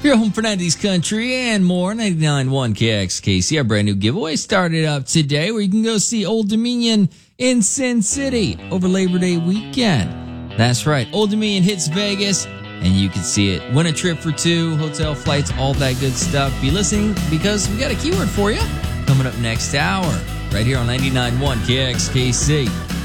Your home for 90s country and more. 99.1 KXKC. Our brand new giveaway started up today where you can go see Old Dominion in Sin City over Labor Day weekend. That's right. Old Dominion hits Vegas and you can see it. Win a trip for two, hotel flights, all that good stuff. Be listening because we got a keyword for you coming up next hour right here on 99.1 KXKC.